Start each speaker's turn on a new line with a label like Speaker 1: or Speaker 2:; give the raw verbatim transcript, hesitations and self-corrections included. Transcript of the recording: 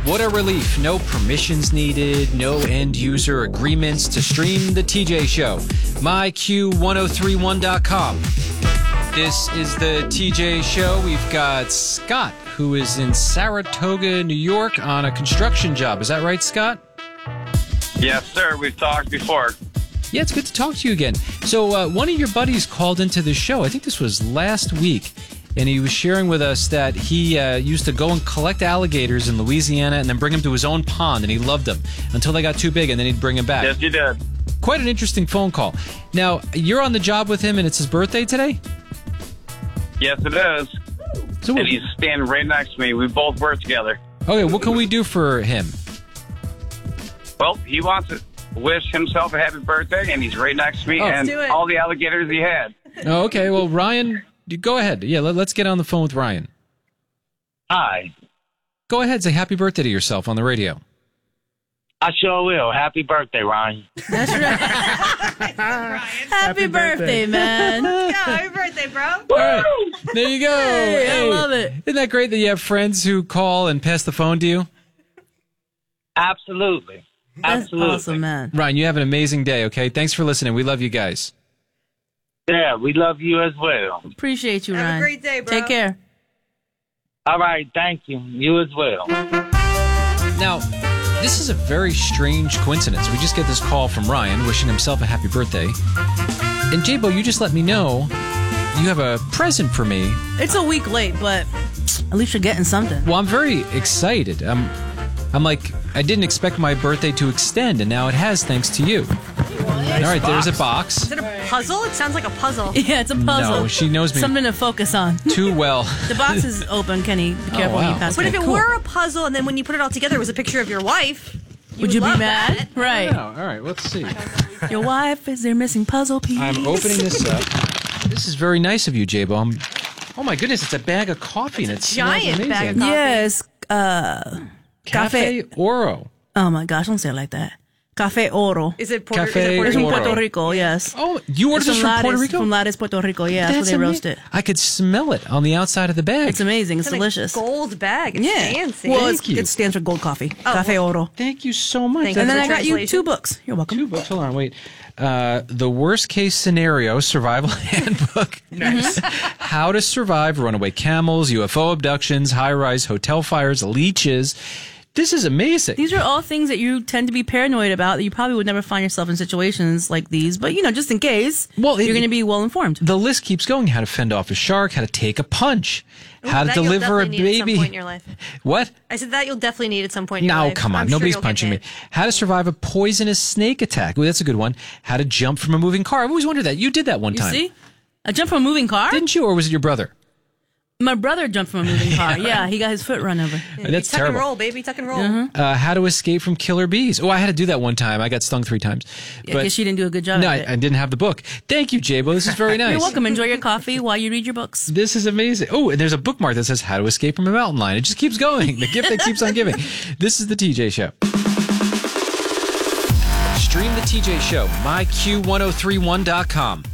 Speaker 1: What a relief. No permissions needed, no end user agreements to stream the T J Show. my q ten thirty-one dot com. This is the T J Show. We've got Scott, who is in Saratoga, New York, on a construction job. Is that right, Scott?
Speaker 2: Yes, sir. We've talked before.
Speaker 1: Yeah, it's good to talk to you again. So uh, one of your buddies called into the show, I think this was last week, and he was sharing with us that he uh, used to go and collect alligators in Louisiana and then bring them to his own pond, and he loved them until they got too big, and then he'd bring them back.
Speaker 2: Yes, you did.
Speaker 1: Quite an interesting phone call. Now, you're on the job with him, and it's his birthday today?
Speaker 2: Yes, it is.
Speaker 1: So
Speaker 2: and he's standing right next to me. We both work together.
Speaker 1: Okay, what can we do for him?
Speaker 2: Well, he wants to wish himself a happy birthday, and he's right next to me,
Speaker 1: Oh.
Speaker 2: and
Speaker 3: Let's do it.
Speaker 2: all the alligators he had.
Speaker 1: Oh, okay, well, Ryan, you go ahead. Yeah, let, let's get on the phone with Ryan.
Speaker 4: Hi.
Speaker 1: Go ahead, say happy birthday to yourself on the radio.
Speaker 4: I sure will. Happy birthday, Ryan.
Speaker 5: That's right. Happy birthday, man.
Speaker 3: Yeah, happy birthday, bro.
Speaker 1: All right, there you go.
Speaker 5: Hey, I love it.
Speaker 1: Isn't that great that you have friends who call and pass the phone to you?
Speaker 4: Absolutely.
Speaker 5: That's
Speaker 4: Absolutely.
Speaker 5: awesome, man.
Speaker 1: Ryan, you have an amazing day, okay? Thanks for listening. We love you guys.
Speaker 4: Yeah, we love you as well.
Speaker 5: Appreciate you,
Speaker 3: Have a
Speaker 5: Ryan.
Speaker 3: great day, bro.
Speaker 5: Take care.
Speaker 4: All right, thank you. You as well.
Speaker 1: Now, this is a very strange coincidence. We just get this call from Ryan wishing himself a happy birthday. And J-Bo, you just let me know you have a present for me.
Speaker 5: It's a week late, but at least you're getting something.
Speaker 1: Well, I'm very excited. I'm, I'm like, I didn't expect my birthday to extend, and now it has thanks to you. All right, there's a box.
Speaker 3: Is it a puzzle? It sounds like a puzzle.
Speaker 5: Yeah, it's a puzzle.
Speaker 1: No, she knows me
Speaker 5: Something to focus on.
Speaker 1: too well.
Speaker 5: The box is open, Kenny. Be careful when
Speaker 1: wow.
Speaker 5: you pass
Speaker 3: But
Speaker 5: it.
Speaker 3: if it
Speaker 1: cool.
Speaker 3: were a puzzle and then when you put it all together it was a picture of your wife, you
Speaker 5: Would you be
Speaker 3: love
Speaker 5: mad?
Speaker 3: that.
Speaker 5: Right.
Speaker 1: Oh, all right, let's see.
Speaker 5: Your wife is there missing puzzle piece.
Speaker 1: I'm opening this up. This is very nice of you, J-Bo. I'm- Oh, my goodness, it's a bag of coffee, and it smells
Speaker 3: giant
Speaker 1: amazing.
Speaker 3: bag of coffee.
Speaker 5: Yes. Uh,
Speaker 1: Cafe Oro.
Speaker 5: oh my gosh, don't say it like that. Cafe Oro.
Speaker 3: Is it Puerto,
Speaker 1: Cafe
Speaker 3: is it Puerto
Speaker 5: It's from
Speaker 1: Oro.
Speaker 3: Rico?
Speaker 5: Puerto Rico, yes.
Speaker 1: Oh, you ordered
Speaker 5: It's
Speaker 1: this from Puerto
Speaker 5: Lares,
Speaker 1: Rico?
Speaker 5: From Lares, Puerto Rico, yeah. That's, where they
Speaker 1: ama-
Speaker 5: roast it.
Speaker 1: I could smell it on the outside of the bag.
Speaker 5: It's amazing. It's
Speaker 3: It's in a
Speaker 5: delicious.
Speaker 3: gold bag. It's
Speaker 5: Yeah.
Speaker 3: fancy.
Speaker 5: Well,
Speaker 1: Thank
Speaker 5: it's,
Speaker 1: you.
Speaker 5: it stands for gold coffee.
Speaker 3: Oh,
Speaker 5: Cafe
Speaker 3: well-
Speaker 5: Oro.
Speaker 1: Thank you so much.
Speaker 3: Thank
Speaker 1: That's
Speaker 5: And then
Speaker 3: for
Speaker 5: I got you
Speaker 3: translation.
Speaker 5: two books. You're welcome.
Speaker 1: two books. Hold on, wait. Uh, the Worst Case Scenario Survival Handbook. Nice. How to Survive Runaway Camels, U F O Abductions, High-Rise Hotel Fires, Leeches. This is amazing.
Speaker 5: These are all things that you tend to be paranoid about that you probably would never find yourself in situations like these. But, you know, just in case,
Speaker 1: Well, it-
Speaker 5: you're going to be well informed.
Speaker 1: The list keeps going. How to fend off a shark, how to take a punch,
Speaker 3: Ooh,
Speaker 1: how to
Speaker 3: that you'll
Speaker 1: deliver a
Speaker 3: definitely need at some
Speaker 1: baby.
Speaker 3: point in your life.
Speaker 1: What?
Speaker 3: I said that you'll definitely need at some point in your
Speaker 1: No,
Speaker 3: life.
Speaker 1: come on.
Speaker 3: I'm sure
Speaker 1: Nobody's
Speaker 3: you'll get
Speaker 1: punching me.
Speaker 3: hit.
Speaker 1: How to survive a poisonous snake attack. Ooh, that's a good one. How to jump from a moving car. I've always wondered that. You did that one
Speaker 5: You
Speaker 1: time.
Speaker 5: see? I jumped from a moving car?
Speaker 1: Didn't you, or was it your brother?
Speaker 5: My brother jumped from a moving car. Yeah, he got his foot run over.
Speaker 1: That's
Speaker 3: Tuck
Speaker 1: terrible.
Speaker 3: and roll, baby. Tuck and roll.
Speaker 5: Mm-hmm.
Speaker 1: Uh, how to escape from killer bees. Oh, I had to do that one time. I got stung three times.
Speaker 5: I guess you didn't do a good job
Speaker 1: no,
Speaker 5: at
Speaker 1: I,
Speaker 5: it.
Speaker 1: I didn't have the book. Thank you, J-Bo. This is very nice.
Speaker 5: You're welcome. Enjoy your coffee while you read your books.
Speaker 1: This is amazing. Oh, and there's a bookmark that says how to escape from a mountain lion. It just keeps going. The gift that keeps on giving. This is the T J Show. Stream the T J Show, my q ten thirty-one dot com.